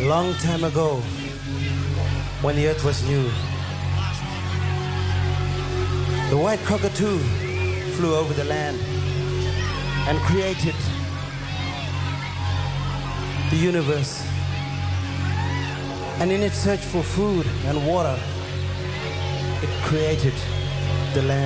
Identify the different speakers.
Speaker 1: long time ago, when the earth was new, the white cockatoo flew over the land and created the universe. And in its search for food and water, it created the land.